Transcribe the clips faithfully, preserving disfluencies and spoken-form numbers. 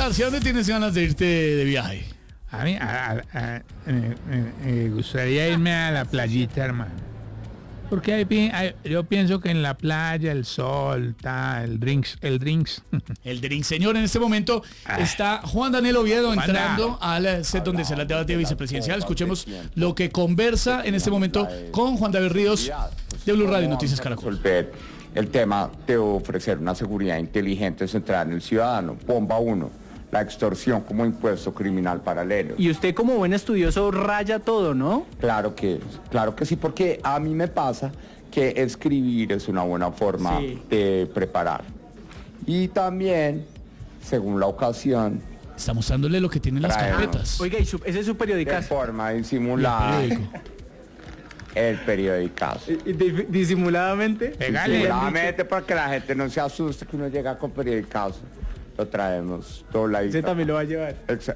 Tarsi, ¿a dónde tienes ganas de irte de viaje? A mí a, a, a, me, me- me gustaría irme a la playita, hermano. Porque hay pi- hay- yo pienso que en la playa el sol, ta, el drinks, el drinks. El drink, señor, en este momento está Juan Daniel Oviedo Juanda. entrando al set donde se la debate vicepresidencial. Escuchemos lo que conversa en este momento con Juan David Ríos de Blue Radio Noticias Caracol. Resolver el tema de ofrecer una seguridad inteligente centrada en el ciudadano. Bomba uno, la extorsión como impuesto criminal paralelo. Y usted como buen estudioso raya todo, ¿no? Claro que, claro que sí, porque a mí me pasa que escribir es una buena forma Sí. de preparar. Y también, según la ocasión, Está mostrándole lo que tienen las Traemos. carpetas. Oiga, y su- ese es su de periodicazo. forma Y el disimulada, periódico. el periodicazo. Y- y di- Disimuladamente. Pegale. Disimuladamente para que la gente no se asuste que uno llega con periodicazo. Lo traemos dobladito. Usted también lo va a llevar. Ex-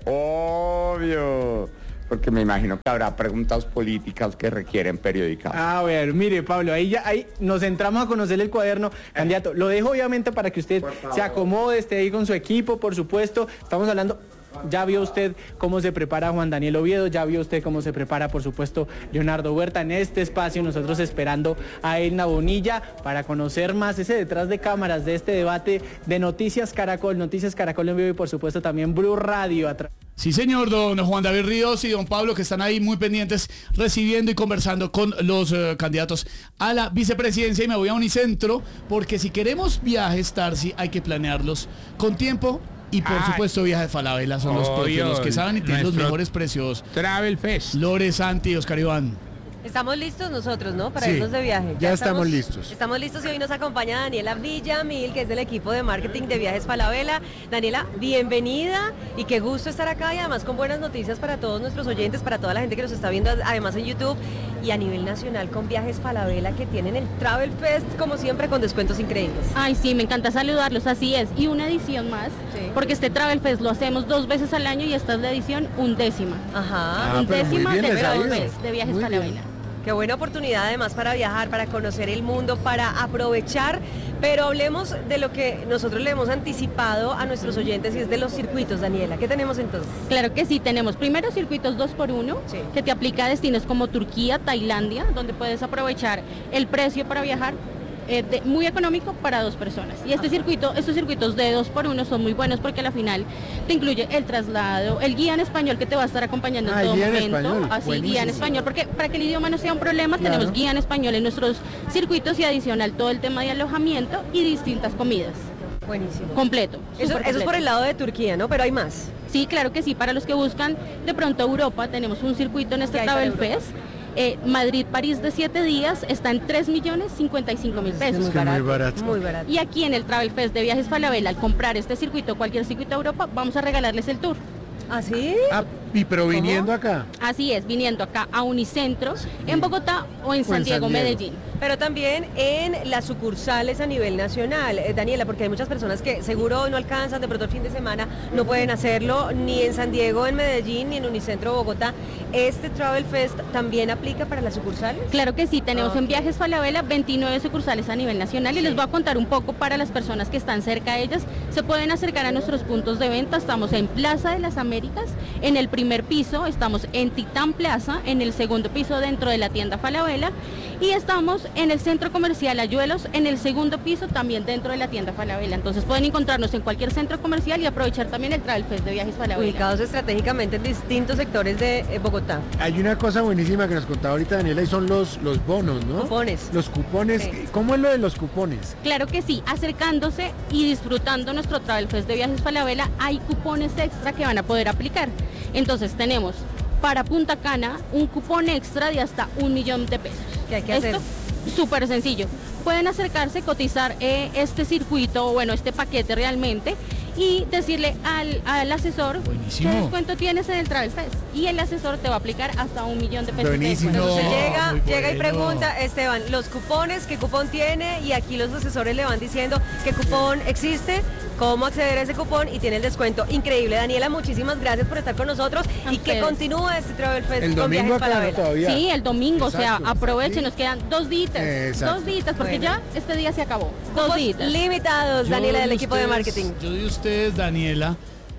Obvio, porque me imagino que habrá preguntas políticas que requieren periódicas. A ver, mire, Pablo, ahí ya ahí nos entramos a conocer el cuaderno. Candidato, lo dejo obviamente para que usted Por favor. se acomode, esté ahí con su equipo, por supuesto. Estamos hablando, ya vio usted cómo se prepara Juan Daniel Oviedo, ya vio usted cómo se prepara, por supuesto, Leonardo Huerta en este espacio, nosotros esperando a Elna Bonilla para conocer más ese detrás de cámaras de este debate de Noticias Caracol, Noticias Caracol en vivo y por supuesto también Blue Radio. a tra- Sí, señor, don Juan David Ríos y don Pablo, que están ahí muy pendientes, recibiendo y conversando con los eh, candidatos a la vicepresidencia. Y me voy a Unicentro, porque si queremos viajes, Tarsi, hay que planearlos con tiempo. Y por Ay. supuesto, Viajes Falabella son los Obvio, propios, los que saben y tienen los nuestro- mejores precios. Travel Fest. Lore, Santi, Oscar Iván. Estamos listos nosotros, ¿no? Para Sí, irnos de viaje. ya estamos listos. Estamos listos y hoy nos acompaña Daniela Villamil, que es del equipo de marketing de Viajes Falabella. Daniela, bienvenida y qué gusto estar acá y además con buenas noticias para todos nuestros oyentes, para toda la gente que nos está viendo además en YouTube y a nivel nacional con Viajes Falabella, que tienen el Travel Fest como siempre con descuentos increíbles. Ay, sí, me encanta saludarlos, así es. Y una edición más, Sí. porque este Travel Fest lo hacemos dos veces al año y esta es la edición undécima. Ajá. Ah, pero muy undécima bien de les ha Travel ido. Fest de Viajes Muy bien. Falabella. Qué buena oportunidad además para viajar, para conocer el mundo, para aprovechar, pero hablemos de lo que nosotros le hemos anticipado a nuestros oyentes y es de los circuitos, Daniela. ¿Qué tenemos entonces? Claro que sí, tenemos primero circuitos dos por uno, Sí. que te aplica a destinos como Turquía, Tailandia, donde puedes aprovechar el precio para viajar eh, de- muy económico para dos personas. Y este circuito, estos circuitos de dos por uno son muy buenos porque a la final te incluye el traslado, el guía en español que te va a estar acompañando Ah, en todo guía en momento. español, Así, buenísimo. guía en español, porque para que el idioma no sea un problema, Claro. tenemos guía en español en nuestros circuitos y adicional todo el tema de alojamiento y distintas comidas. Buenísimo. Completo. Eso, súper eso es por completo. el lado de Turquía, ¿no? Pero hay más. Sí, claro que sí. Para los que buscan de pronto Europa, tenemos un circuito en este ¿Qué hay para Travel Europa? Fest. Eh, Madrid-París de siete días está en tres millones cincuenta y cinco mil pesos. muy barato. Muy barato. Muy barato. Y aquí en el Travel Fest de Viajes Falabella, al comprar este circuito, cualquier circuito a Europa, vamos a regalarles el tour. ¿Ah, sí? Ah, y pero viniendo acá. Así es, viniendo acá a Unicentro, en Bogotá o en O San en Diego, San Diego. Medellín. Pero también en las sucursales a nivel nacional, eh, Daniela, porque hay muchas personas que seguro no alcanzan, de pronto el fin de semana no pueden hacerlo ni en San Diego, en Medellín, ni en Unicentro Bogotá. ¿Este Travel Fest también aplica para las sucursales? Claro que sí, tenemos Ok. en Viajes Falabella veintinueve sucursales a nivel nacional y les voy a contar un poco para las personas que están cerca de ellas. Se pueden acercar a nuestros puntos de venta, estamos en Plaza de las Américas, en el primer piso, estamos en Titán Plaza, en el segundo piso dentro de la tienda Falabella y estamos en el centro comercial Ayuelos, en el segundo piso también dentro de la tienda Falabella. Entonces pueden encontrarnos en cualquier centro comercial y aprovechar también el Travel Fest de Viajes Falabella. Ubicados estratégicamente en distintos sectores de eh, Bogotá. Hay una cosa buenísima que nos contaba ahorita Daniela y son los, los bonos, ¿no? Cupones. Los cupones. Sí. ¿Cómo es lo de los cupones? Claro que sí, acercándose y disfrutando nuestro Travel Fest de Viajes Falabella, hay cupones extra que van a poder aplicar. Entonces tenemos para Punta Cana un cupón extra de hasta un millón de pesos. ¿Qué hay que hacer? Esto súper sencillo. Pueden acercarse, cotizar eh, este circuito, bueno, este paquete realmente, y decirle al, al asesor Buenísimo. qué descuento tienes en el Travel Fest. Y el asesor te va a aplicar hasta un millón de pesos. de Buenísimo. descuento. Entonces No, llega, muy llega y bueno. pregunta, Esteban, los cupones, ¿qué cupón tiene? Y aquí los asesores le van diciendo qué cupón existe, cómo acceder a ese cupón y tiene el descuento. Increíble. Daniela, muchísimas gracias por estar con nosotros A y que ustedes. continúe este Travel Fest El con domingo Viajes acá no Falabella. todavía. Sí, el domingo, o sea, Exacto. aprovechen, nos quedan dos días, Exacto. dos días, porque Bueno. ya este día se acabó. Dos Cupos días. limitados, Yo Daniela, del de equipo de ustedes- marketing. Yo de ustedes, Daniela,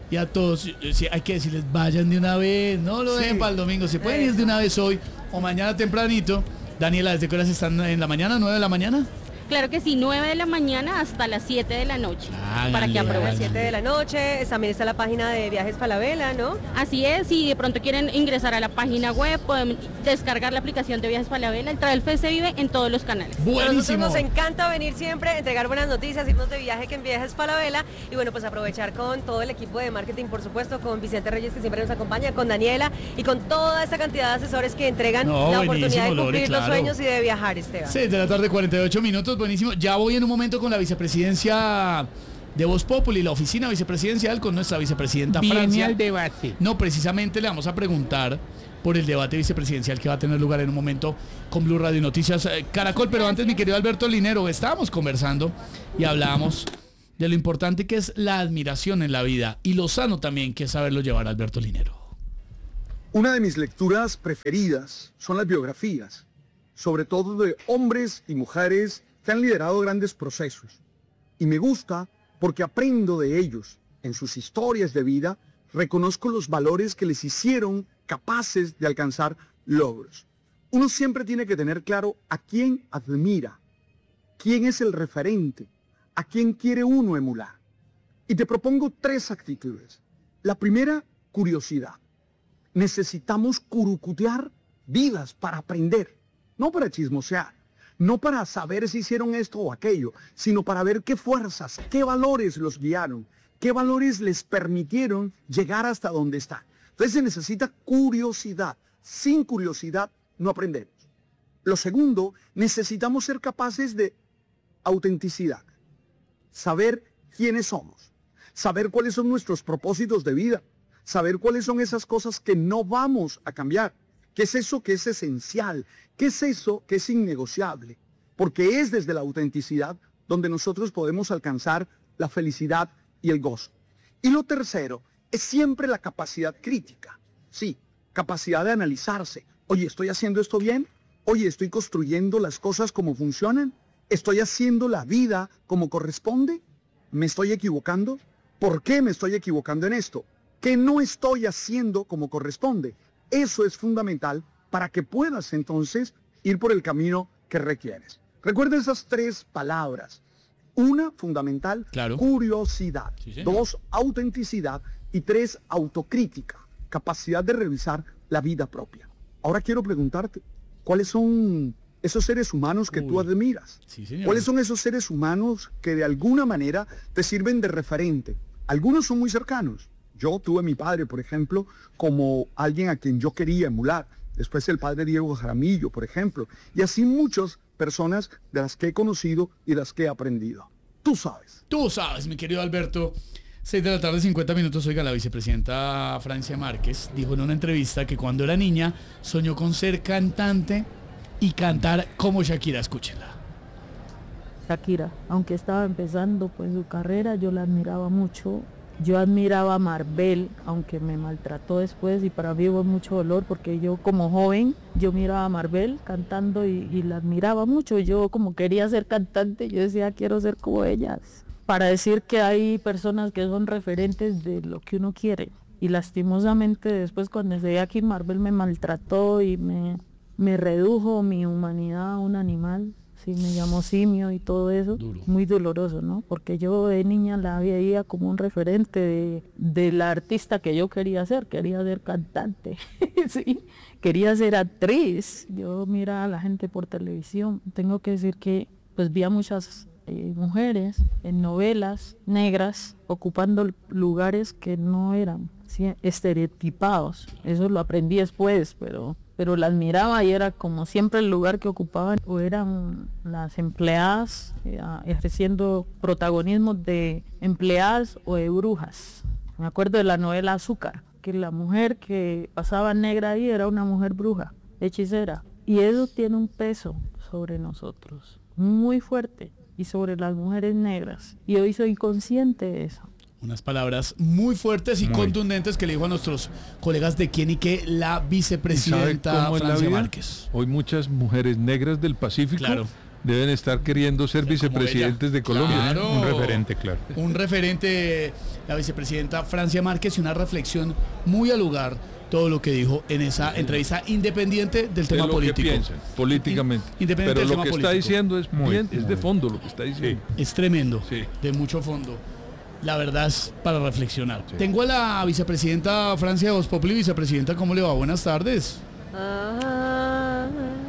y a todos, eh, sí, hay que decirles, vayan de una vez, no lo dejen para el domingo, se pueden ir de una vez hoy o mañana tempranito. Daniela, ¿desde qué horas están en la mañana? ¿nueve de la mañana? Claro que sí, nueve de la mañana hasta las siete de la noche. Háganle, para que A las aprovechen. siete de la noche, también está la página de Viajes Falabella, ¿no? Así es, si de pronto quieren ingresar a la página web, pueden descargar la aplicación de Viajes Falabella. El Travel Fest se vive en todos los canales. A nosotros Buenísimo. nos encanta venir siempre, entregar buenas noticias, irnos de viaje que en Viajes Falabella y bueno, pues aprovechar con todo el equipo de marketing, por supuesto, con Vicente Reyes que siempre nos acompaña, con Daniela y con toda esta cantidad de asesores que entregan No, la buenísimo, oportunidad de Lore, cumplir los claro. sueños y de viajar, Esteban. seis de la tarde, cuarenta y ocho minutos, buenísimo. Ya voy en un momento con la vicepresidencia de Voz Populi, la oficina vicepresidencial, con nuestra vicepresidenta Viene Francia. al debate. No, precisamente le vamos a preguntar por el debate vicepresidencial que va a tener lugar en un momento con Blue Radio Noticias eh, Caracol. Pero antes, mi querido Alberto Linero, estábamos conversando y hablábamos de lo importante que es la admiración en la vida y lo sano también que es saberlo llevar, Alberto Linero. Una de mis lecturas preferidas son las biografías, sobre todo de hombres y mujeres que han liderado grandes procesos. Y me gusta porque aprendo de ellos. En sus historias de vida reconozco los valores que les hicieron capaces de alcanzar logros. Uno siempre tiene que tener claro a quién admira, quién es el referente, a quién quiere uno emular. Y te propongo tres actitudes. La primera, curiosidad. Necesitamos curucutear vidas para aprender, no para chismosear, no para saber si hicieron esto o aquello, sino para ver qué fuerzas, qué valores los guiaron, qué valores les permitieron llegar hasta donde están. Entonces se necesita curiosidad. Sin curiosidad no aprendemos. Lo segundo, necesitamos ser capaces de autenticidad, saber quiénes somos, saber cuáles son nuestros propósitos de vida, saber cuáles son esas cosas que no vamos a cambiar. ¿Qué es eso que es esencial? ¿Qué es eso que es innegociable? Porque es desde la autenticidad donde nosotros podemos alcanzar la felicidad y el gozo. Y lo tercero es siempre la capacidad crítica. Sí, capacidad de analizarse. Oye, ¿estoy haciendo esto bien? Oye, ¿estoy construyendo las cosas como funcionan? ¿Estoy haciendo la vida como corresponde? ¿Me estoy equivocando? ¿Por qué me estoy equivocando en esto? ¿Qué no estoy haciendo como corresponde? Eso es fundamental para que puedas entonces ir por el camino que requieres. Recuerda esas tres palabras. Una, fundamental, Claro. curiosidad. Sí, señor. Dos, autenticidad. Y tres, autocrítica. Capacidad de revisar la vida propia. Ahora quiero preguntarte, ¿cuáles son esos seres humanos que Uy. tú admiras? Sí, señor. ¿Cuáles son esos seres humanos que de alguna manera te sirven de referente? Algunos son muy cercanos. Yo tuve a mi padre, por ejemplo, como alguien a quien yo quería emular. Después el padre Diego Jaramillo, por ejemplo. Y así muchas personas de las que he conocido y de las que he aprendido. Tú sabes. Tú sabes, mi querido Alberto. seis de la tarde, cincuenta minutos. Oiga, la vicepresidenta Francia Márquez dijo en una entrevista que cuando era niña soñó con ser cantante y cantar como Shakira. Escúchenla. Shakira, aunque estaba empezando pues su carrera, yo la admiraba mucho. Yo admiraba a Maribel, aunque me maltrató después y para mí hubo mucho dolor porque yo como joven, yo miraba a Maribel cantando y, y la admiraba mucho. Yo como quería ser cantante, yo decía quiero ser como ellas. Para decir que hay personas que son referentes de lo que uno quiere. Y lastimosamente después cuando llegué aquí Maribel me maltrató y me, me redujo mi humanidad a un animal. Sí, me llamó simio y todo eso. Duro. Muy doloroso, ¿no? Porque yo de niña la veía como un referente de, de la artista que yo quería ser. Quería ser cantante, sí. Quería ser actriz. Yo miraba a la gente por televisión. Tengo que decir que pues vi a muchas eh, mujeres en novelas negras ocupando lugares que no eran, ¿sí?, estereotipados. Eso lo aprendí después, pero... pero la admiraba y era como siempre el lugar que ocupaban o eran las empleadas eh, ejerciendo protagonismo de empleadas o de brujas. Me acuerdo de la novela Azúcar, que la mujer que pasaba negra ahí era una mujer bruja, hechicera. Y eso tiene un peso sobre nosotros, muy fuerte, y sobre las mujeres negras. Y hoy soy consciente de eso. Unas palabras muy fuertes y Muy. contundentes que le dijo a nuestros colegas de quién y qué la ¿Y sabe vicepresidenta cómo es la Francia vida? Márquez. Hoy muchas mujeres negras del Pacífico Claro. deben estar queriendo ser Como vicepresidentes ella. de Colombia. Claro. Un referente, claro. Como Un ella. referente, un referente, claro. Un referente, la vicepresidenta Francia Márquez, y una reflexión muy al lugar, todo lo que dijo en esa entrevista, independiente del De tema lo político. que piensan, políticamente. Independiente Pero del lo tema que está político. diciendo es Muy, bien, es de muy. fondo lo que está diciendo. Es tremendo, Sí. de mucho fondo. La verdad es para reflexionar. Tengo a la vicepresidenta Francia Voz Populi. Vicepresidenta, ¿cómo le va? Buenas tardes. Ah,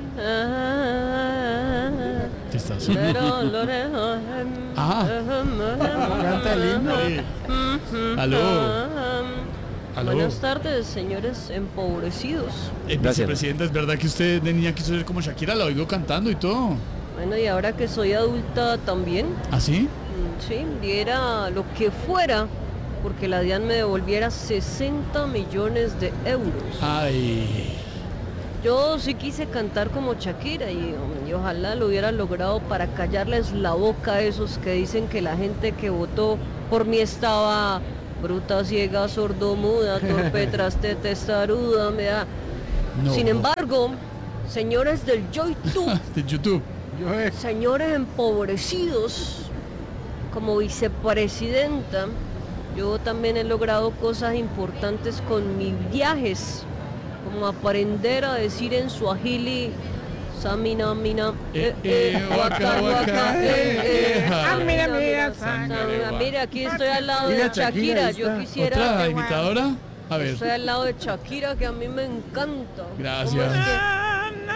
ah, ¿Qué estás? pero Lorejo, Ah. Canta el himno. Aló. Aló. Buenas tardes, señores empobrecidos. Eh, vicepresidenta, ¿es verdad que usted de niña quiso ser como Shakira? La oigo cantando y todo. Bueno, y ahora que soy adulta también, ¿Ah, sí? mm, sí, diera lo que fuera porque la DIAN me devolviera sesenta millones de euros. Ay. Yo sí quise cantar como Shakira y, y ojalá lo hubiera logrado para callarles la boca a esos que dicen que la gente que votó por mí estaba bruta, ciega, sordomuda, torpe, traste, testaruda, me da. No. Sin embargo, señores del YouTube, De YouTube. señores empobrecidos, como vicepresidenta, yo también he logrado cosas importantes con mis viajes, como aprender a decir en suajili, samina, mina, Eh, eh, waka, waka, eh, eh, ah, mira, mira, Sangare, mira, aquí estoy al lado Mira, de Shakira, Shakira, ahí yo está. quisiera ¿Otra que- imitadora? A ver. estoy al lado de Shakira, que a mí me encanta. Gracias. ¿Cómo es que-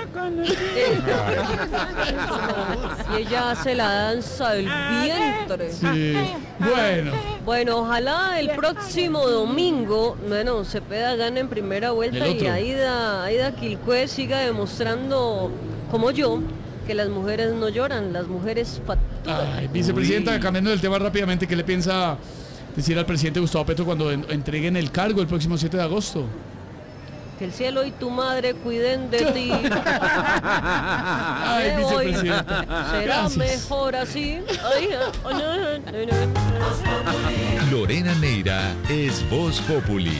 y ella hace la danza del vientre. Sí. Bueno. Bueno, ojalá el próximo domingo, bueno, Cepeda gane en primera vuelta El y otro. Aida, Aida Quilcue siga demostrando, como yo, que las mujeres no lloran, las mujeres facturan. Ay, vicepresidenta, cambiando del tema rápidamente, ¿qué le piensa decir al presidente Gustavo Petro cuando en- entreguen el cargo el próximo siete de agosto? Que el cielo y tu madre cuiden de ti. Ay, Me voy. vicepresidenta. Será Gracias. mejor así. Ay, ay, ay, ay, ay. Lorena Neira es Voz Populi.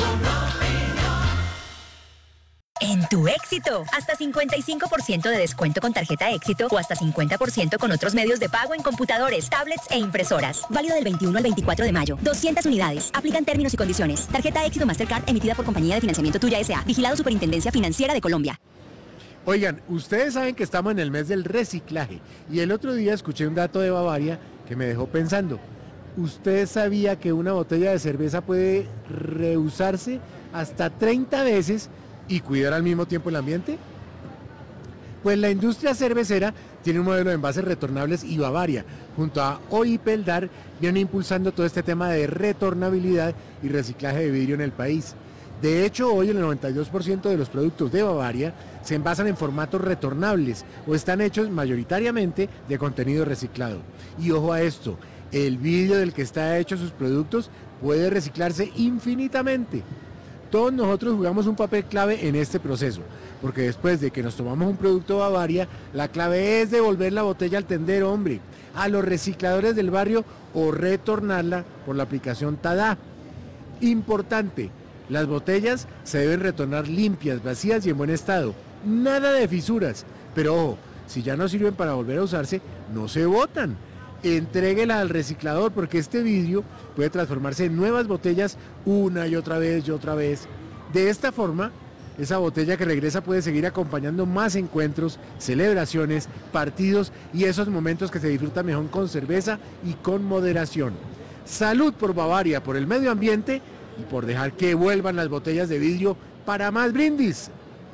En tu Éxito, hasta cincuenta y cinco por ciento de descuento con tarjeta Éxito o hasta cincuenta por ciento con otros medios de pago en computadores, tablets e impresoras. Válido del veintiuno al veinticuatro de mayo. doscientas unidades. Aplican términos y condiciones. Tarjeta Éxito Mastercard emitida por Compañía de Financiamiento Tuya S A. Vigilado Superintendencia Financiera de Colombia. Oigan, ustedes saben que estamos en el mes del reciclaje y el otro día escuché un dato de Bavaria que me dejó pensando. ¿Usted sabía que una botella de cerveza puede reusarse hasta treinta veces y cuidar al mismo tiempo el ambiente? Pues la industria cervecera tiene un modelo de envases retornables y Bavaria, junto a O I P Eldar, viene impulsando todo este tema de retornabilidad y reciclaje de vidrio en el país. De hecho, hoy el noventa y dos por ciento de los productos de Bavaria se envasan en formatos retornables o están hechos mayoritariamente de contenido reciclado. Y ojo a esto, el vidrio del que está hecho sus productos puede reciclarse infinitamente. Todos nosotros jugamos un papel clave en este proceso, porque después de que nos tomamos un producto Bavaria, la clave es devolver la botella al tendero, hombre, a los recicladores del barrio o retornarla por la aplicación Tada. Importante, las botellas se deben retornar limpias, vacías y en buen estado. Nada de fisuras, pero ojo, si ya no sirven para volver a usarse, no se botan. Entréguela al reciclador porque este vidrio puede transformarse en nuevas botellas una y otra vez y otra vez. De esta forma, esa botella que regresa puede seguir acompañando más encuentros, celebraciones, partidos y esos momentos que se disfrutan mejor con cerveza y con moderación. Salud por Bavaria, por el medio ambiente y por dejar que vuelvan las botellas de vidrio para más brindis.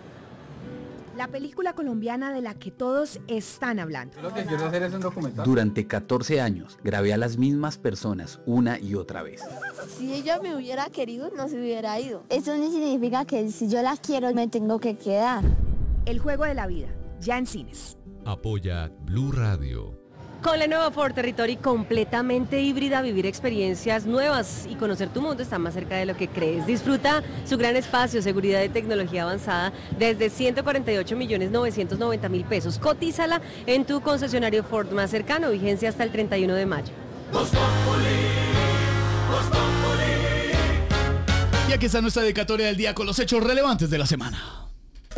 La película colombiana de la que todos están hablando. Lo que quiero hacer es un documental. Durante catorce años grabé a las mismas personas una y otra vez. Si ella me hubiera querido, no se hubiera ido. Eso no significa que si yo la quiero, me tengo que quedar. El juego de la vida, ya en cines. Apoya Blue Radio. Con la nueva Ford Territory completamente híbrida, vivir experiencias nuevas y conocer tu mundo está más cerca de lo que crees. Disfruta su gran espacio, seguridad y tecnología avanzada desde ciento cuarenta y ocho millones novecientos noventa mil pesos. Cotízala en tu concesionario Ford más cercano, vigencia hasta el treinta y uno de mayo. Y aquí está nuestra dedicatoria del día con los hechos relevantes de la semana.